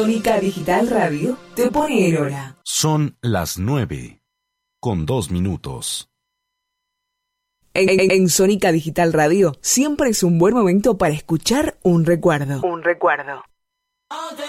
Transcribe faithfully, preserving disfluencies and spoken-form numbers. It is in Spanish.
Sónica Digital Radio te pone en hora. Son las nueve, con dos minutos. En, en, en Sónica Digital Radio siempre es un buen momento para escuchar un recuerdo. Un recuerdo.